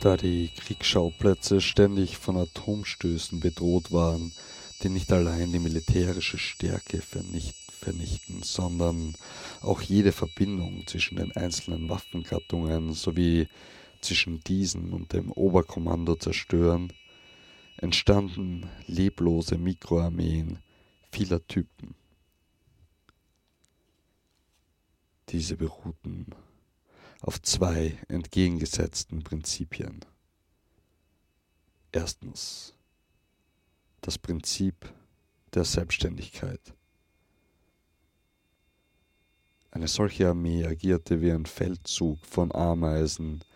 Da die Kriegsschauplätze ständig von Atomstößen bedroht waren, die nicht allein die militärische Stärke vernichten, sondern auch jede Verbindung zwischen den einzelnen Waffengattungen sowie zwischen diesen und dem Oberkommando zerstören, entstanden leblose Mikroarmeen vieler Typen. Diese beruhten auf zwei entgegengesetzten Prinzipien. Erstens das Prinzip der Selbstständigkeit. Eine solche Armee agierte wie ein Feldzug von Ameisen,